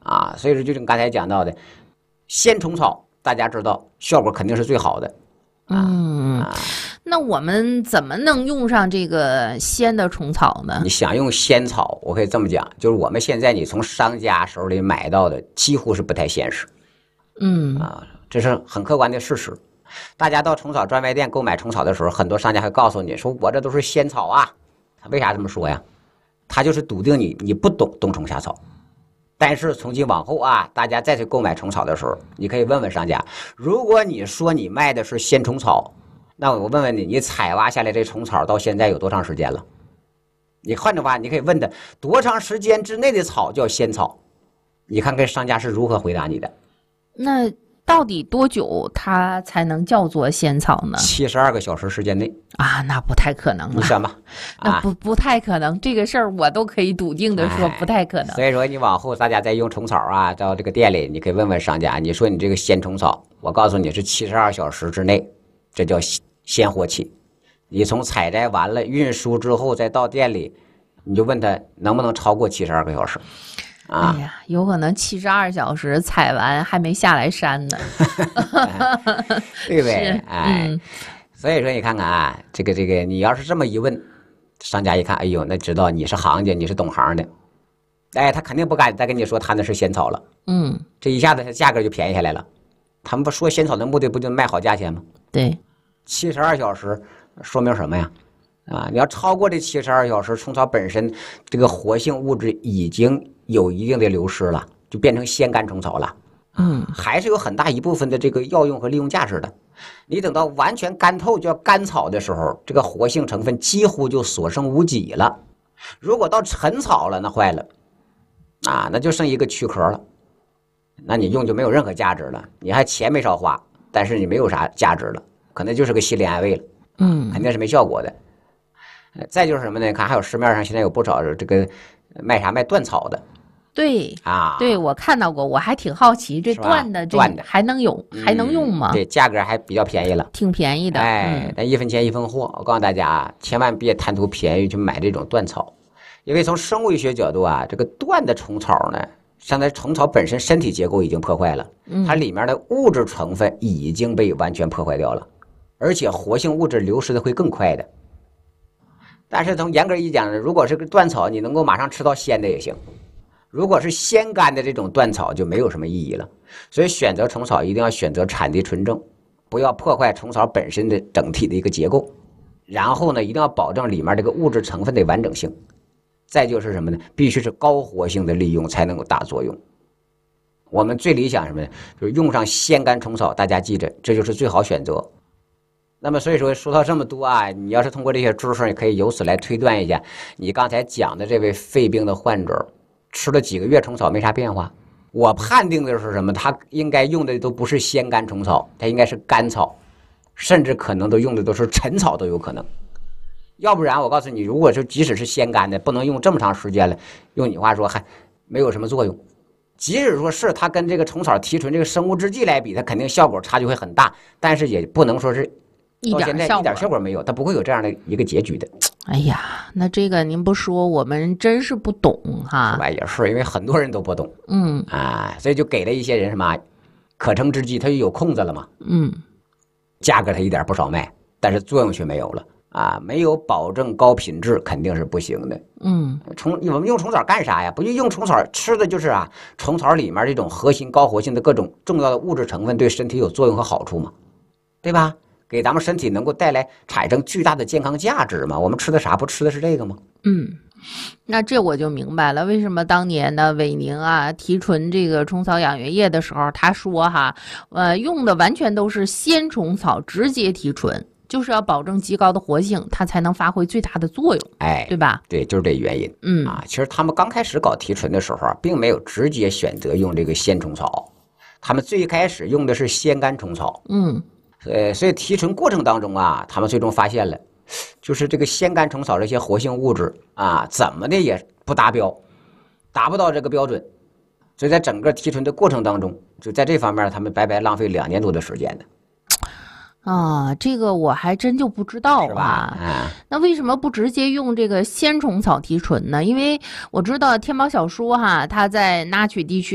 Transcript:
啊。所以说，就像刚才讲到的，鲜虫草，大家知道效果肯定是最好的。 那我们怎么能用上这个鲜的虫草呢？ 你想用鲜草，我可以这么讲，就是我们现在你从商家手里买到的几乎是不太现实。这是很客观的事实。大家到虫草专卖店购买虫草的时候，很多商家会告诉你说我这都是鲜草啊。他为啥这么说呀？他就是笃定你不懂冬虫夏草。但是从今往后啊，大家再去购买虫草的时候，你可以问问商家，如果你说你卖的是鲜虫草，那我问问你，你采挖下来这虫草到现在有多长时间了？你换句话，你可以问他多长时间之内的草叫鲜草，你看看商家是如何回答你的。 那到底多久它才能叫做鲜草呢 ？72个小时时间内啊，那不太可能了。 你想吧， 那不太可能，这个事儿我都可以笃定的说不太可能。 所以说你往后大家再用虫草啊，到这个店里，你可以问问商家，你说你这个鲜虫草，我告诉你是72小时之内，这叫鲜活期。你从采摘完了运输之后再到店里，你就问他能不能超过72个小时。 哎呀，有可能72小时采完还没下来山呢， 对不对？所以说你看看啊，这个你要是这么一问，商家一看，哎呦，那知道你是行家，你是懂行的，他肯定不敢再跟你说他那是鲜草了。这一下子价格就便宜下来了。他们不说鲜草的目的不就卖好价钱吗？ 对 ，72小时说明什么呀？你要超过这72小时，虫草本身这个活性物质已经有一定的流失了，就变成鲜干虫草了。还是有很大一部分的这个药用和利用价值的。你等到完全干透叫干草的时候，这个活性成分几乎就所剩无几了。如果到陈草了，那坏了，那就剩一个躯壳了，那你用就没有任何价值了。你还钱没少花，但是你没有啥价值了，可能就是个心理安慰了。肯定是没效果的。再就是什么呢？看还有市面上现在有不少这个卖断草的。 对对，我看到过，我还挺好奇，这断的还能用吗？ 对，价格还比较便宜了， 挺便宜的。 但1分钱1分货。我告诉大家啊，千万别贪图便宜去买这种断草，因为从生物医学角度啊，这个断的虫草呢，现在虫草本身身体结构已经破坏了，它里面的物质成分已经被完全破坏掉了，而且活性物质流失的会更快的。但是从严格一讲呢，如果是个断草，你能够马上吃到鲜的也行。如果是鲜干的这种断草就没有什么意义了。所以选择虫草一定要选择产地纯正，不要破坏虫草本身的整体的一个结构。然后呢，一定要保证里面这个物质成分的完整性。再就是什么呢？必须是高活性的利用才能够大作用。我们最理想什么呢？就是用上鲜干虫草，大家记着，这就是最好选择。那么所以说到这么多啊，你要是通过这些知识，你可以由此来推断一下，你刚才讲的这位肺病的患者吃了几个月虫草没啥变化，我判定的是什么？他应该用的都不是鲜干虫草，他应该是干草，甚至可能都用的都是陈草都有可能。要不然我告诉你，如果是即使是鲜干的，不能用这么长时间了，用你话说还没有什么作用。即使说是它跟这个虫草提纯这个生物制剂来比，它肯定效果差距会很大，但是也不能说是到现在一点效果没有，它不会有这样的一个结局的。 哎呀，那这个您不说，我们真是不懂哈。 是吧？也是因为很多人都不懂，所以就给了一些人什么可乘之机，它就有空子了嘛。价格它一点不少卖，但是作用却没有了没有保证高品质，肯定是不行的。我们用虫草干啥呀？不就用虫草吃的就是虫草里面这种核心高活性的各种重要的物质成分对身体有作用和好处嘛，对吧？给咱们身体能够产生巨大的健康价值嘛？我们吃的啥不吃的是这个吗？ 那这我就明白了，为什么当年的韦宁提纯这个虫草养元液的时候，他说用的完全都是鲜虫草直接提纯，就是要保证极高的活性，它才能发挥最大的作用，对吧？ 对，就是这原因。其实他们刚开始搞提纯的时候并没有直接选择用这个鲜虫草，他们最开始用的是鲜干虫草。所以提纯过程当中他们最终发现了，就是这个鲜干虫草这些活性物质怎么的也不达标，达不到这个标准，所以在整个提纯的过程当中，就在这方面他们白白浪费2年多的时间呢。 这个我还真就不知道那为什么不直接用这个鲜虫草提纯呢？因为我知道天猫小说它在纳曲地区